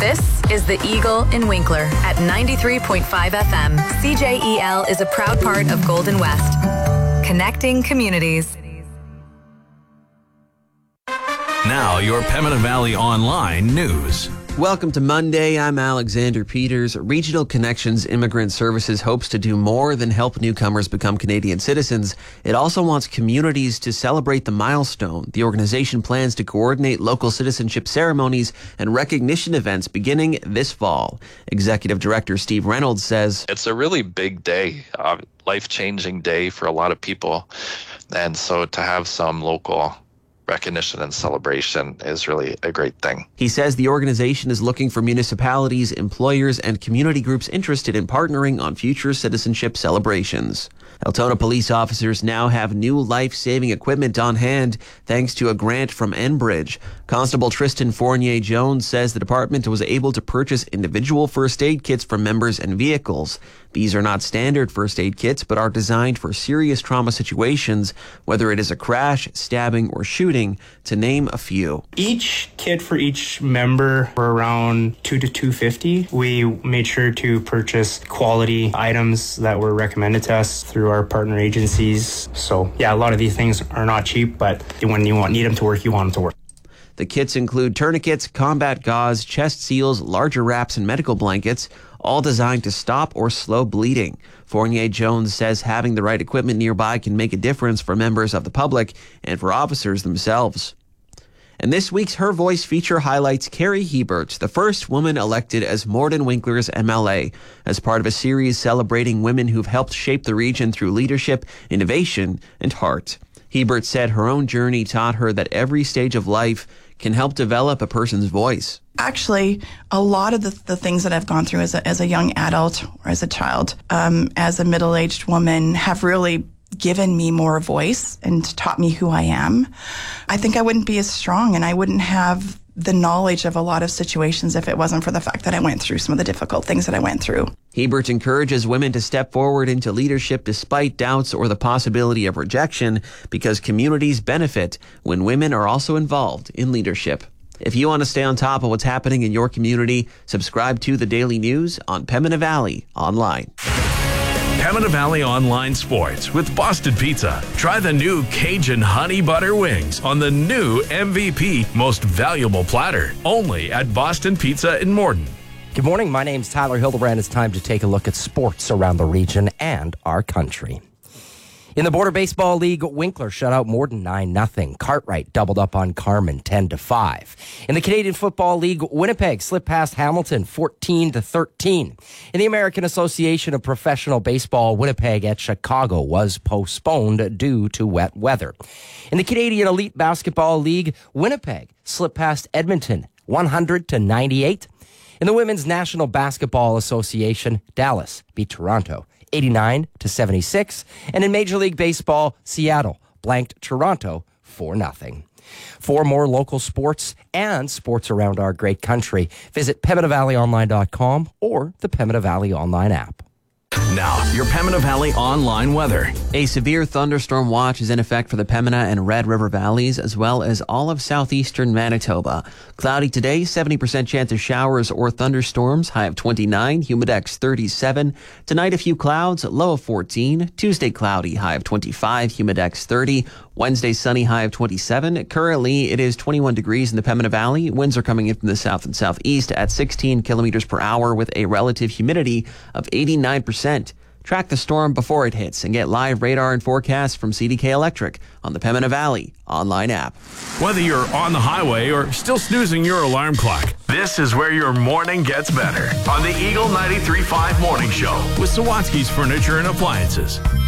This is The Eagle in Winkler at 93.5 FM. CJEL is a proud part of Golden West. Connecting communities. Now, your Pembina Valley Online news. Welcome to Monday. I'm Alexander Peters. Regional Connections Immigrant Services hopes to do more than help newcomers become Canadian citizens. It also wants communities to celebrate the milestone. The organization plans to coordinate local citizenship ceremonies and recognition events beginning this fall. Executive Director Steve Reynolds says, "It's a really big day, life-changing day for a lot of people. And so to have some local recognition and celebration is really a great thing." He says the organization is looking for municipalities, employers, and community groups interested in partnering on future citizenship celebrations. Altona police officers now have new life-saving equipment on hand thanks to a grant from Enbridge. Constable Tristan Fournier-Jones says the department was able to purchase individual first aid kits for members and vehicles. These are not standard first aid kits, but are designed for serious trauma situations, whether it is a crash, stabbing, or shooting, to name a few. Each kit for each member were around $200 to $250. We made sure to purchase quality items that were recommended to us through our partner agencies. So yeah, a lot of these things are not cheap, but when you need them to work, you want them to work. The kits include tourniquets, combat gauze, chest seals, larger wraps, and medical blankets, all designed to stop or slow bleeding. Fournier-Jones says having the right equipment nearby can make a difference for members of the public and for officers themselves. And this week's Her Voice feature highlights Carrie Hebert, the first woman elected as Morden Winkler's MLA, as part of a series celebrating women who've helped shape the region through leadership, innovation, and heart. Hebert said her own journey taught her that every stage of life can help develop a person's voice. Actually, a lot of the things that I've gone through as a young adult or as a child, as a middle-aged woman, have really given me more voice and taught me who I am. I think I wouldn't be as strong and I wouldn't have the knowledge of a lot of situations if it wasn't for the fact that I went through some of the difficult things that I went through. Hebert encourages women to step forward into leadership despite doubts or the possibility of rejection, because communities benefit when women are also involved in leadership. If you want to stay on top of what's happening in your community, subscribe to the Daily News on Pembina Valley Online. Pembina Valley Online Sports with Boston Pizza. Try the new Cajun Honey Butter Wings on the new MVP Most Valuable Platter. Only at Boston Pizza in Morden. Good morning. My name's Tyler Hildebrand. It's time to take a look at sports around the region and our country. In the Border Baseball League, Winkler shut out Morden 9-0. Cartwright doubled up on Carman 10-5. In the Canadian Football League, Winnipeg slipped past Hamilton 14-13. In the American Association of Professional Baseball, Winnipeg at Chicago was postponed due to wet weather. In the Canadian Elite Basketball League, Winnipeg slipped past Edmonton 100-98. In the Women's National Basketball Association, Dallas beat Toronto 89-76. And in Major League Baseball, Seattle blanked Toronto 4-0. For more local sports and sports around our great country, visit PembinaValleyOnline.com or the Pembina Valley Online app. Now, your Pembina Valley Online weather. A severe thunderstorm watch is in effect for the Pembina and Red River valleys, as well as all of southeastern Manitoba. Cloudy today, 70% chance of showers or thunderstorms, high of 29, humidex 37. Tonight, a few clouds, low of 14. Tuesday, cloudy, high of 25, humidex 30. Wednesday, sunny, high of 27. Currently, it is 21 degrees in the Pembina Valley. Winds are coming in from the south and southeast at 16 kilometers per hour with a relative humidity of 89%. Track the storm before it hits and get live radar and forecasts from CDK Electric on the Pembina Valley Online app. Whether you're on the highway or still snoozing your alarm clock, this is where your morning gets better on the Eagle 93.5 Morning Show with Sawatsky's Furniture and Appliances.